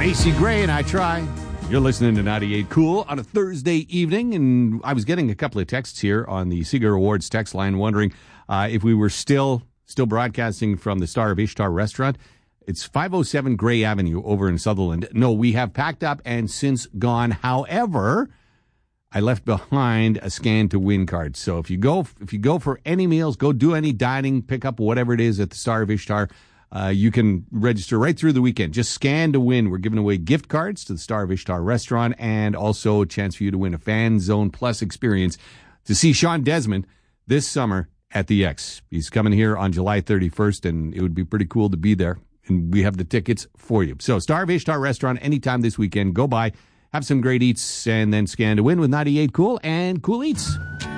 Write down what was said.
Macy Gray and I Try. You're listening to 98 Cool on a Thursday evening, and I was getting a couple of texts here on the Seagull Awards text line wondering if we were still broadcasting from the Star of Ishtar restaurant. It's 507 Gray Avenue over in Sutherland. No, we have packed up and since gone. However, I left behind a Scan to Win card. So if you go for any meals, go do any dining, pick up whatever it is at the Star of Ishtar. You can register right through the weekend. Just Scan to Win. We're giving away gift cards to the Star of Ishtar restaurant and also a chance for you to win a Fan Zone Plus experience to see Sean Desmond this summer at the X. He's coming here on July 31st, and it would be pretty cool to be there. And we have the tickets for you. So Star of Ishtar restaurant anytime this weekend. Go by, have some great eats, and then Scan to Win with 98 Cool and Cool Eats.